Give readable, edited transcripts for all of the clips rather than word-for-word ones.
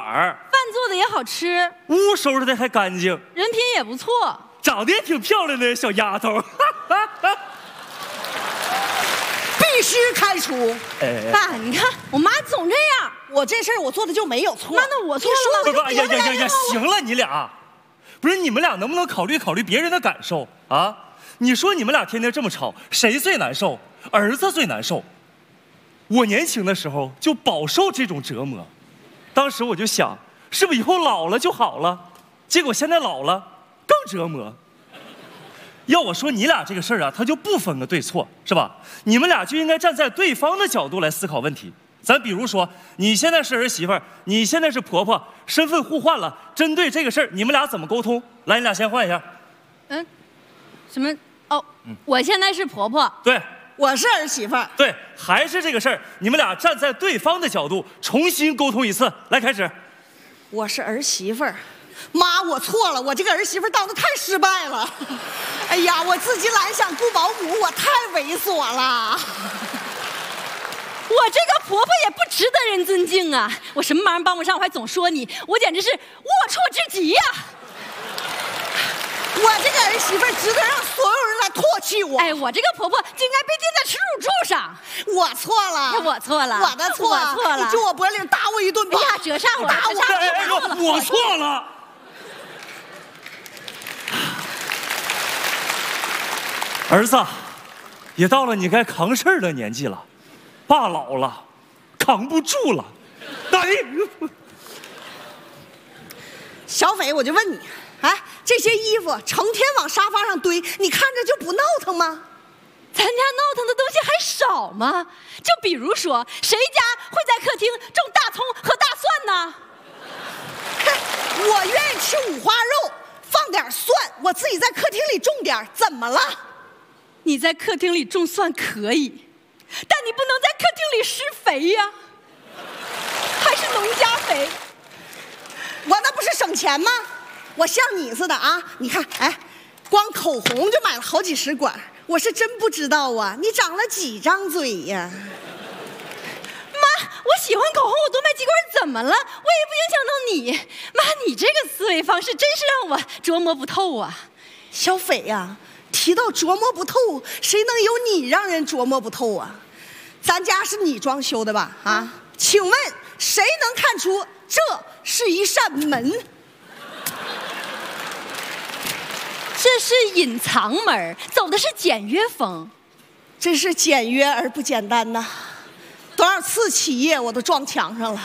儿， 饭做的也好吃， 屋收拾的还干净， 人品也不错， 长得也挺漂亮的小丫头。 必须开除！ 爸，你看我妈总这样， 我这事儿我做的就没有错。 妈，那我错了吗？ 哎呀，行了，你俩，不是你们俩能不能考虑考虑别人的感受啊？你说你们俩天天这么吵，谁最难受？儿子最难受。我年轻的时候就饱受这种折磨，当时我就想，是不是以后老了就好了？结果现在老了更折磨。要我说，你俩这个事儿啊，他就不分个对错，是吧？你们俩就应该站在对方的角度来思考问题。咱比如说，你现在是儿媳妇儿，你现在是婆婆，身份互换了，针对这个事儿，你们俩怎么沟通？来，你俩先换一下。 什么？哦，我现在是婆婆， 对， 我是儿媳妇儿。 对，还是这个事儿，你们俩站在对方的角度重新沟通一次。来，开始。 我是儿媳妇儿。妈，我错了，我这个儿媳妇当的太失败了。哎呀，我自己懒想顾保姆，我太猥琐了。 我这个婆婆也不值得人尊敬啊！我什么忙帮不上，我还总说你，我简直是龌龊至极呀！ 我这个儿媳妇值得让所有人来唾弃我。 哎，我这个婆婆就应该被钉在耻辱柱上。 我错了， 我错了， 我的错， 我错了。 你揪我脖领打我一顿吧！ 哎呀，折煞我， 打我！ 我错了。儿子，也到了你该扛事儿的年纪了，爸老了，扛不住了。 小斐，我就问你，哎，这些衣服成天往沙发上堆，你看着就不闹腾吗？ 咱家闹腾的东西还少吗？就比如说，谁家会在客厅种大葱和大蒜呢？ 我愿意吃五花肉，放点蒜，我自己在客厅里种点，怎么了？ 你在客厅里种蒜可以，但你不能在客厅里施肥呀，还是农家肥。 我那不是省钱吗？我像你似的啊！你看，哎，光口红就买了好几10管，我是真不知道啊！你长了几张嘴呀？ 妈，我喜欢口红，我多买几管怎么了？我也不影响到你。妈，你这个思维方式真是让我琢磨不透啊！ 小斐呀，提到琢磨不透，谁能有你让人琢磨不透啊？咱家是你装修的吧？啊，请问谁能看出这是一扇门？ 这是隐藏门，走的是简约风。 真是简约而不简单呐！多少次起夜我都撞墙上了。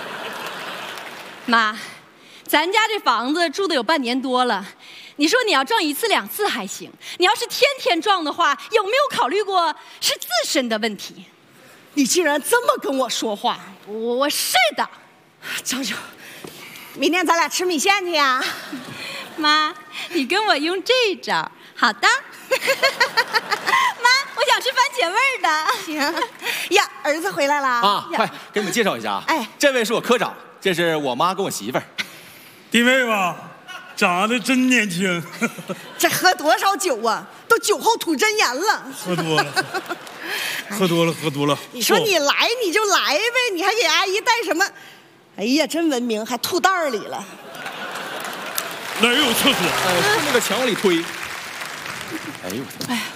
妈，咱家这房子住的有半年多了，你说你要撞1次2次还行，你要是天天撞的话，有没有考虑过是自身的问题？ 你竟然这么跟我说话！ 我是的。 张九，明天咱俩吃米线去呀？ 妈，你跟我用这招。好的。妈，我想吃番茄味儿的。 行。呀，儿子回来了啊！快给你们介绍一下啊！ 哎， 这位是我科长，这是我妈跟我媳妇儿。 弟妹吧，长得真年轻。 这喝多少酒啊？都酒后吐真言了。 喝多了，喝多了。 你说你来你就来呗，你还给阿姨带什么？哎呀，真文明，还吐袋里了。 哪有厕所？ 是那个墙往里推。哎呦我的妈！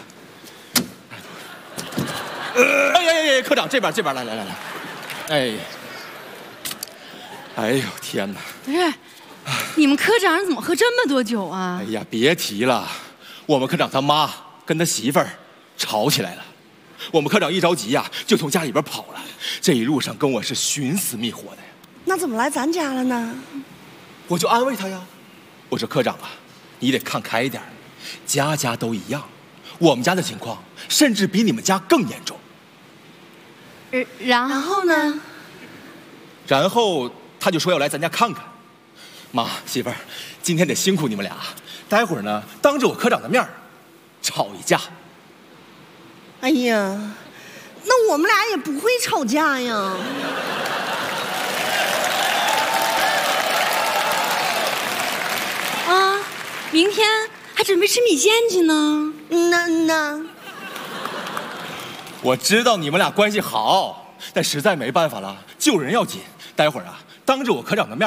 哎，科长这边来。哎呦天哪！ 不是，你们科长怎么喝这么多酒啊？ 哎呀，别提了，我们科长他妈跟他媳妇儿吵起来了。我们科长一着急呀，就从家里边跑了。这一路上跟我是寻死觅活的呀。 那怎么来咱家了呢？ 我就安慰他呀，我说科长啊，你得看开一点，家家都一样，我们家的情况甚至比你们家更严重。 然后呢？ 然后他就说要来咱家看看。妈，媳妇儿，今天得辛苦你们俩，待会儿呢，当着我科长的面吵一架。 哎呀，那我们俩也不会吵架呀。 啊，明天还准备吃米线去呢。 那我知道你们俩关系好，但实在没办法了，救人要紧。待会儿啊，当着我科长的面